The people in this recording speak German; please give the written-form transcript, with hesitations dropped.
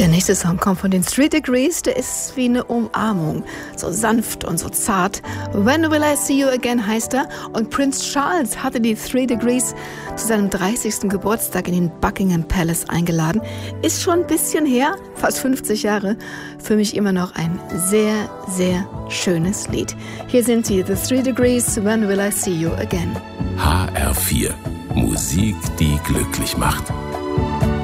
nächste Song kommt von den Three Degrees. Der ist wie eine Umarmung. So sanft und so zart. When Will I See You Again heißt er. Und Prince Charles hatte die Three Degrees zu seinem 30. Geburtstag in den Buckingham Palace eingeladen. Ist schon ein bisschen her, fast 50 Jahre. Für mich immer noch ein sehr, sehr schönes Lied. Hier sind sie, The Three Degrees, When Will I See You Again. HR4. Musik, die glücklich macht.